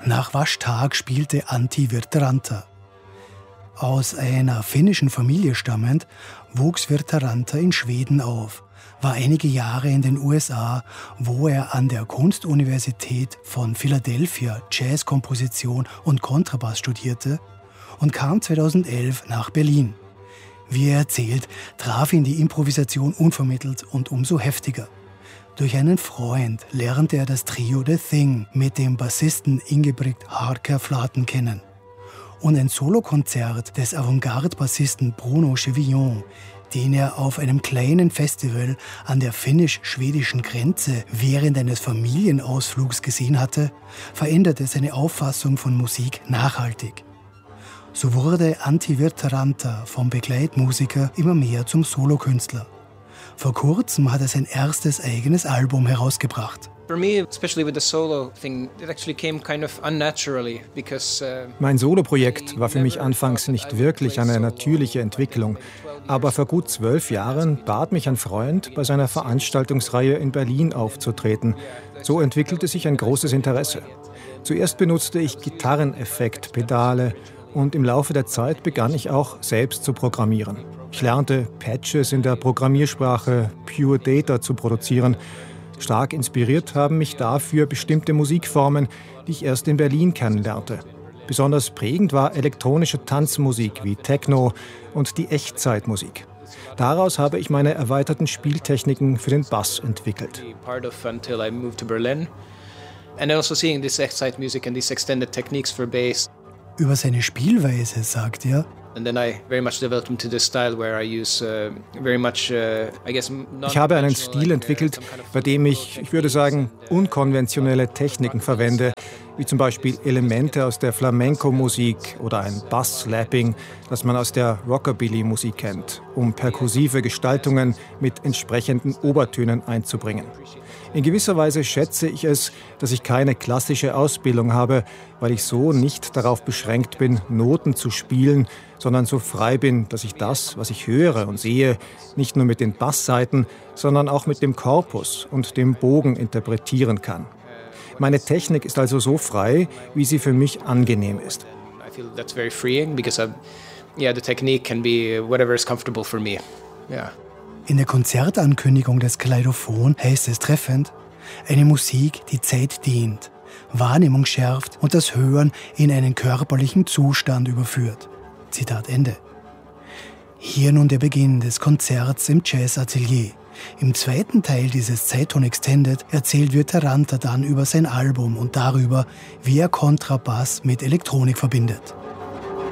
Nach Waschtag spielte Antti Virtaranta. Aus einer finnischen Familie stammend, wuchs Virtaranta in Schweden auf, war einige Jahre in den USA, wo er an der Kunstuniversität von Philadelphia Jazzkomposition und Kontrabass studierte und kam 2011 nach Berlin. Wie er erzählt, traf ihn die Improvisation unvermittelt und umso heftiger. Durch einen Freund lernte er das Trio The Thing mit dem Bassisten Ingebrigt Harker-Flaten kennen. Und ein Solokonzert des Avantgarde-Bassisten Bruno Chevillon, den er auf einem kleinen Festival an der finnisch-schwedischen Grenze während eines Familienausflugs gesehen hatte, veränderte seine Auffassung von Musik nachhaltig. So wurde Antti Virtaranta vom Begleitmusiker immer mehr zum Solokünstler. Vor kurzem hat er sein erstes eigenes Album herausgebracht. Mein Soloprojekt war für mich anfangs nicht wirklich eine natürliche Entwicklung. Aber vor gut 12 Jahren bat mich ein Freund, bei seiner Veranstaltungsreihe in Berlin aufzutreten. So entwickelte sich ein großes Interesse. Zuerst benutzte ich Gitarreneffektpedale und im Laufe der Zeit begann ich auch selbst zu programmieren. Ich lernte Patches in der Programmiersprache Pure Data zu produzieren. Stark inspiriert haben mich dafür bestimmte Musikformen, die ich erst in Berlin kennenlernte. Besonders prägend war elektronische Tanzmusik wie Techno und die Echtzeitmusik. Daraus habe ich meine erweiterten Spieltechniken für den Bass entwickelt. Über seine Spielweise sagt er: Ich habe einen Stil entwickelt, bei dem ich würde sagen, unkonventionelle Techniken verwende, wie zum Beispiel Elemente aus der Flamenco-Musik oder ein Bass-Slapping, das man aus der Rockabilly-Musik kennt, um perkussive Gestaltungen mit entsprechenden Obertönen einzubringen. In gewisser Weise schätze ich es, dass ich keine klassische Ausbildung habe, weil ich so nicht darauf beschränkt bin, Noten zu spielen, sondern so frei bin, dass ich das, was ich höre und sehe, nicht nur mit den Basssaiten, sondern auch mit dem Korpus und dem Bogen interpretieren kann. Meine Technik ist also so frei, wie sie für mich angenehm ist. In der Konzertankündigung des Kaleidophon heißt es treffend: eine Musik, die Zeit dehnt, Wahrnehmung schärft und das Hören in einen körperlichen Zustand überführt. Zitat Ende. Hier nun der Beginn des Konzerts im Jazzatelier. Im zweiten Teil dieses Zeiton Extended erzählt Virtaranta dann über sein Album und darüber, wie er Kontrabass mit Elektronik verbindet.